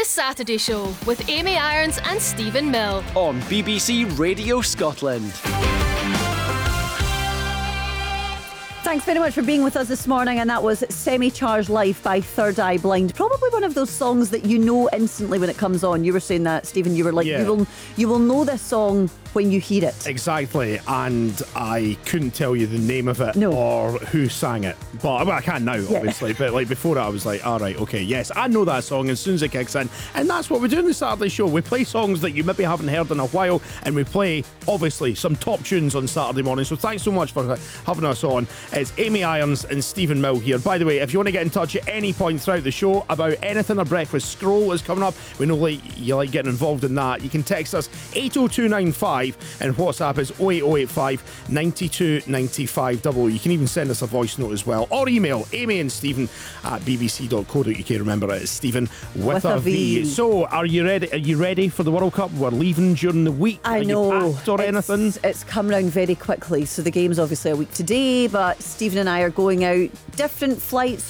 Saturday Show with Amy Irons and Stephen Mill on BBC Radio Scotland. Thanks very much for being with us this morning, and that was Semi-Charged Life by Third Eye Blind. Probably one of those songs that you know instantly when it comes on. You were saying that, Stephen, you were like, Yeah. you will know this song when you hear it. Exactly, and I couldn't tell you the name of it No. or who sang it. But well, I can now, obviously. But like before that, I was like, all right, okay, yes, I know that song as soon as it kicks in. And that's what we do in the Saturday Show. We play songs that you maybe haven't heard in a while, and we play, obviously, some top tunes on Saturday morning. So thanks so much for having us on. It's Amy Irons and Stephen Mill here. By the way, if you want to get in touch at any point throughout the show about anything, a breakfast scroll is coming up. We know you like getting involved in that. You can text us 80295 and WhatsApp is 08085 92 95 00. You can even send us a voice note as well, or email Amy and Stephen at bbc.co.uk. Remember, it's Stephen with a V. So, are you ready? Are you ready for the World Cup? We're leaving during the week. I know. Are you packed or anything? It's come round very quickly. So the game's obviously a week today, but Stephen and I are going out different flights